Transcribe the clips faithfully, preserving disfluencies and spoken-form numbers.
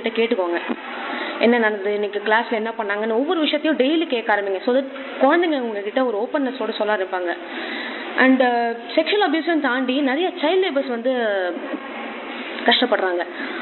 கிட்ட கேட்டுக்கோங்க. என்ன நடந்தது இன்னைக்கு கிளாஸ்ல, என்ன பண்ணாங்கன்னு ஒவ்வொரு விஷயத்தையும் டெய்லி கேட்க ஆரம்பிங்க. ஸோ தட் குழந்தைங்க உங்ககிட்ட ஒரு ஓப்பன்னஸோட சொல்ல ஆரம்பிப்பாங்க. அண்ட் செக்ஷுவல் அபியூஸும் தாண்டி நிறைய சைல்ட் லேபர்ஸ் வந்து கஷ்டப்படுறாங்க.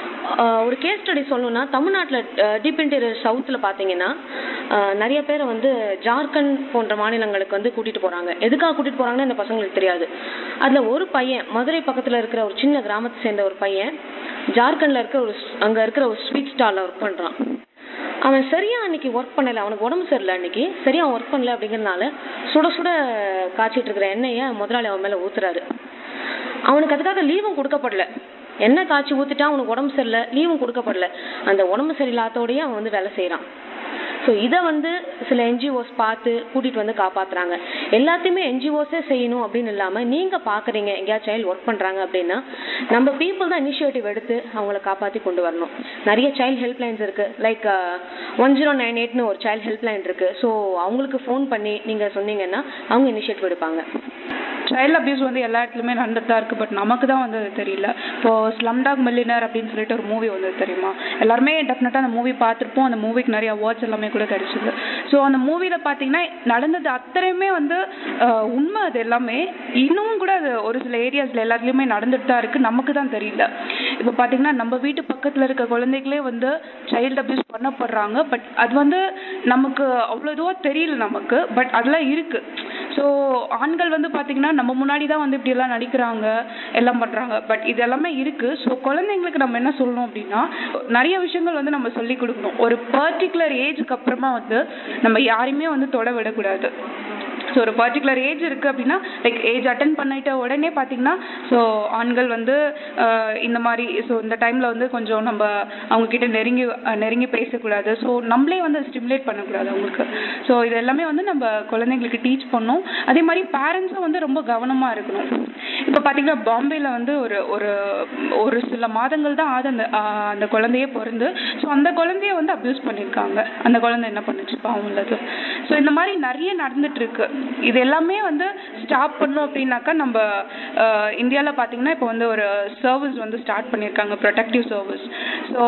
ஒரு கேஸ் ஸ்டடி சொல்லணும்னா, தமிழ்நாட்டில் டீப் இன்டீரியர் சவுத்தில் பார்த்தீங்கன்னா நிறைய பேரை வந்து ஜார்க்கண்ட் போன்ற மாநிலங்களுக்கு வந்து கூட்டிகிட்டு போகிறாங்க. எதுக்காக கூட்டிகிட்டு போகிறாங்கன்னு இந்த பசங்களுக்கு தெரியாது. அதில் ஒரு பையன் மதுரை பக்கத்தில் இருக்கிற ஒரு சின்ன கிராமத்தை சேர்ந்த ஒரு பையன் ஜார்க்கண்டில் இருக்கிற ஒரு அங்கே இருக்கிற ஒரு ஸ்வீட் ஸ்டாலில் ஒர்க் பண்ணுறான். அவன் சரியா அன்னைக்கு ஒர்க் பண்ணல, அவனுக்கு உடம்பு சரியில்லை, அன்னைக்கு சரியா ஒர்க் பண்ணல. அப்படிங்கிறதுனால சுட சுட காய்ச்சிட்டு இருக்கிற எண்ணெயை முதலாளி அவன் மேலே ஊத்துறாரு. அவனுக்கு அதுக்காக லீவும் கொடுக்கப்படல. எண்ணெய் காய்ச்சி ஊத்திட்டா அவனுக்கு உடம்பு சரியில்லை, லீவும் கொடுக்கப்படல. அந்த உடம்பு சரியில்லாதோடய அவன் வந்து வேலை செய்யறான். ஸோ இதை வந்து சில என்ஜிஓஸ் பார்த்து கூட்டிட்டு வந்து காப்பாத்துறாங்க. எல்லாத்தையுமே என்ஜிஓஸே செய்யணும் அப்படின்னு இல்லாம நீங்க பாக்குறீங்க எங்கேயாவது சைல்டு ஒர்க் பண்றாங்க அப்படின்னா நம்ம பீப்புள் தான் இனிஷியேட்டிவ் எடுத்து அவங்கள காப்பாத்தி கொண்டு வரணும். நிறைய சைல்டு ஹெல்ப் லைன்ஸ் இருக்கு. லைக் ஒன் ஜீரோ நைன் எயிட்னு ஒரு சைல்டு ஹெல்ப் லைன் இருக்கு. ஸோ அவங்களுக்கு ஃபோன் பண்ணி நீங்க சொன்னீங்கன்னா அவங்க இனிஷியேட்டிவ் எடுப்பாங்க. சைல்டு அபியூஸ் வந்து எல்லா இடத்துலையுமே நடந்துட்டு தான் இருக்குது. பட் நமக்கு தான் வந்து அது தெரியல. இப்போது ஸ்லம்டாக் மில்லியனர் அப்படின்னு சொல்லிட்டு ஒரு மூவி வந்து தெரியுமா, எல்லாருமே டெஃபினட்டாக அந்த மூவி பார்த்துருப்போம். அந்த மூவிக்கு நிறைய அவார்ட்ஸ் எல்லாமே கூட கிடைச்சிது. ஸோ அந்த மூவியில் பார்த்தீங்கன்னா நடந்தது அத்தனையுமே வந்து உண்மை. அது எல்லாமே இன்னமும் கூட அது ஒரு சில ஏரியாஸில் எல்லாத்துலேயுமே நடந்துட்டு தான் இருக்குது. நமக்கு தான் தெரியல. இப்போ பார்த்தீங்கன்னா நம்ம வீட்டு பக்கத்தில் இருக்க குழந்தைகளே வந்து சைல்டு அபியூஸ் பண்ணப்படுறாங்க. பட் அது வந்து நமக்கு அவ்வளோ இதுவாக தெரியல நமக்கு. பட் அதெல்லாம் இருக்குது. ஸோ ஆண்கள் வந்து பார்த்தீங்கன்னா நம்ம முன்னாடி தான் வந்து இப்படி எல்லாம் நடிக்கிறாங்க, எல்லாம் பண்றாங்க. பட் இது எல்லாமே இருக்கு. ஸோ குழந்தைங்களுக்கு நம்ம என்ன சொல்லணும் அப்படின்னா, நிறைய விஷயங்கள் வந்து நம்ம சொல்லி கொடுக்கணும். ஒரு பர்டிகுலர் ஏஜுக்கு அப்புறமா வந்து நம்ம யாரையுமே வந்து தொட விடக்கூடாது. ஸோ ஒரு பர்டிகுலர் ஏஜ் இருக்குது அப்படின்னா, லைக் ஏஜ் அட்டன் பண்ணிட்ட உடனே பார்த்தீங்கன்னா ஸோ ஆண்கள் வந்து இந்த மாதிரி ஸோ இந்த டைமில் வந்து கொஞ்சம் நம்ம அவங்கக்கிட்ட நெருங்கி நெருங்கி பேசக்கூடாது. ஸோ நம்மளே வந்து ஸ்டிமுலேட் பண்ணக்கூடாது அவங்களுக்கு. ஸோ இது எல்லாமே வந்து நம்ம குழந்தைங்களுக்கு டீச் பண்ணணும். அதே மாதிரி பேரண்ட்ஸும் வந்து ரொம்ப கவனமாக இருக்கணும். இப்போ பார்த்தீங்கன்னா பாம்பேயில் வந்து ஒரு ஒரு ஒரு சில மாதங்கள் தான் ஆகுது அந்த அந்த குழந்தையே பிறந்து. ஸோ அந்த குழந்தைய வந்து அப்யூஸ் பண்ணியிருக்காங்க. அந்த குழந்தை என்ன பண்ணுச்சு பாவம் உள்ளது. ஸோ இந்த மாதிரி நிறைய நடந்துட்டு இருக்கு. இது எல்லாமே வந்து ஸ்டாப் பண்ணோம் அப்படின்னாக்கா நம்ம இந்தியாவில் பார்த்தீங்கன்னா இப்போ வந்து ஒரு சர்வீஸ் வந்து ஸ்டார்ட் பண்ணியிருக்காங்க, ப்ரொடெக்டிவ் சர்வீஸ். ஸோ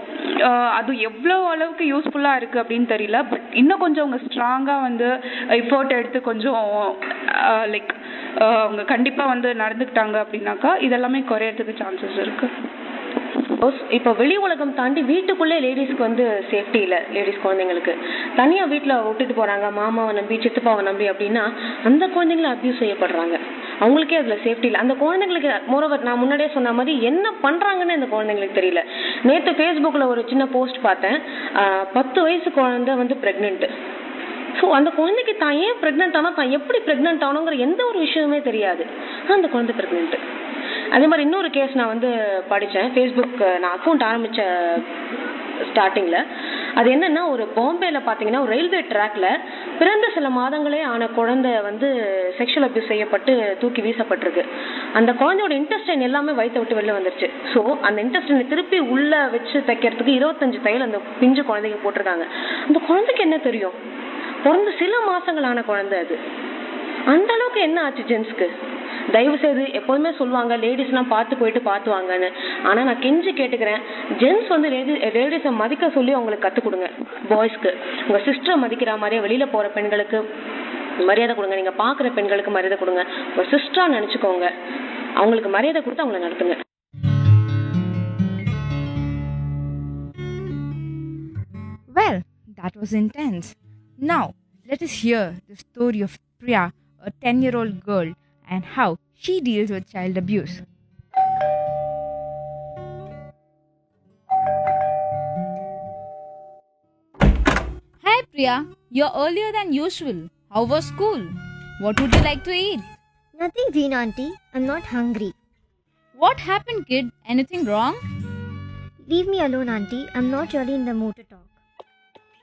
அது எவ்வளோ அளவுக்கு யூஸ்ஃபுல்லாக இருக்குது அப்படின்னு தெரியல. பட் இன்னும் கொஞ்சம் அவங்க ஸ்ட்ராங்காக வந்து எஃபோர்ட் எடுத்து கொஞ்சம் லைக் அவங்க கண்டிப்பாக வந்து நடந்துக்கிட்டாங்க அப்படின்னாக்கா இதெல்லாமே குறையறதுக்கு சான்சஸ் இருக்குது. இப்போ வெளி உலகம் தாண்டி வீட்டுக்குள்ளே லேடிஸ்க்கு வந்து சேஃப்டி இல்லை. லேடிஸ் குழந்தைங்களுக்கு தனியாக வீட்டில் விட்டுட்டு போகிறாங்க, மாமாவை நம்பி சித்தப்பாவை நம்பி அப்படின்னா அந்த குழந்தைங்களை அப்யூஸ் செய்யப்படுறாங்க. அவங்களுக்கே அதில் சேஃப்டி இல்லை. அந்த குழந்தைங்களுக்கு மோரோவர் நான் முன்னாடியே சொன்ன மாதிரி என்ன பண்ணுறாங்கன்னு அந்த குழந்தைங்களுக்கு தெரியல. நேற்று ஃபேஸ்புக்கில் ஒரு சின்ன போஸ்ட் பார்த்தேன். பத்து வயசு குழந்தை வந்து ப்ரெக்னென்ட்டு. ஸோ அந்த குழந்தைக்கு தான் ஏன் ப்ரெக்னென்ட் ஆனால் தான் எப்படி ப்ரெக்னென்ட் ஆகணுங்கிற எந்த ஒரு விஷயமே தெரியாது. அந்த குழந்தை ப்ரெக்னென்ட்டு. அதே மாதிரி இன்னொரு கேஸ் நான் வந்து படித்தேன். ஃபேஸ்புக் நான் அக்கௌண்ட் ஆரம்பித்த ஸ்டார்டிங்கில் அது என்னென்னா, ஒரு பாம்பேயில் பார்த்தீங்கன்னா ஒரு ரயில்வே ட்ராக்ல பிறந்த சில மாதங்களே ஆன குழந்தை வந்து செக்ஷுவல் அபியூஸ் செய்யப்பட்டு தூக்கி வீசப்பட்டிருக்கு. அந்த குழந்தையோட இன்டெஸ்டைன் எல்லாமே வயிற்ற விட்டு வெளில வந்துருச்சு. ஸோ அந்த இன்டெஸ்டைனை திருப்பி உள்ளே வச்சு தைக்கிறதுக்கு இருபத்தஞ்சு தையல் அந்த பிஞ்சு குழந்தைக்கு போட்டிருக்காங்க. அந்த குழந்தைக்கு என்ன தெரியும்? பிறந்த சில மாசங்களான குழந்தை அது. அந்த அளவுக்கு என்ன ஆச்சு ஜென்ஸ்க்கு? தயவு செய்து எப்போதுமே சொல்லுவாங்க லேடிஸ்லாம் பார்த்து போயிட்டு பார்த்து வாங்கன்னு. ஆனால் நான் கெஞ்சி கேட்டுக்கிறேன், ஜென்ஸ் வந்து லேடி லேடிஸை மதிக்க சொல்லி அவங்களுக்கு கற்றுக் கொடுங்க. பாய்ஸ்க்கு உங்கள் சிஸ்டரை மதிக்கிற மாதிரியே வெளியில் போகிற பெண்களுக்கு மரியாதை கொடுங்க. நீங்கள் பார்க்குற பெண்களுக்கு மரியாதை கொடுங்க. உங்கள் சிஸ்டராக நினச்சிக்கோங்க. அவங்களுக்கு மரியாதை கொடுத்து அவங்கள நடத்துங்க. Well, that was intense. Now, let us hear the story of Priya, a ten-year-old girl, and how she deals with child abuse. Hi Priya, you're earlier than usual. How was school? What would you like to eat? Nothing, Green Auntie. I'm not hungry. What happened, kid? Anything wrong? Leave me alone, Auntie. I'm not really in the mood to talk.